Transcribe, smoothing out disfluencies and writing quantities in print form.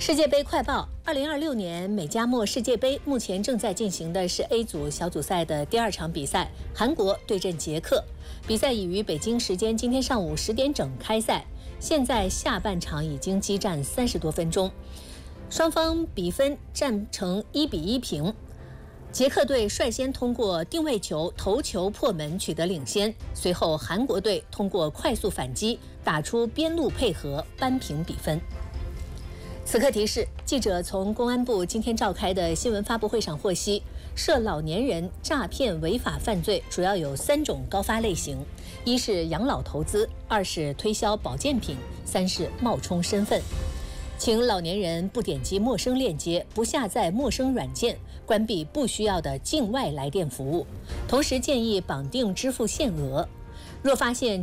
世界杯快报：2026年美加墨世界杯目前正在进行的是 A 组小组赛的第2场比赛，韩国对阵捷克。比赛已于北京时间今天上午10点整开赛，现在下半场已经激战30多分钟，双方比分战成1比1平。捷克队率先通过定位球、头球破门取得领先，随后韩国队通过快速反击打出边路配合扳平比分。此刻提示：记者从公安部今天召开的新闻发布会上获悉，涉老年人诈骗违法犯罪主要有3种高发类型：一是养老投资，2是推销保健品，3是冒充身份。请老年人不点击陌生链接，不下载陌生软件，关闭不需要的境外来电服务。同时建议绑定支付限额。若发现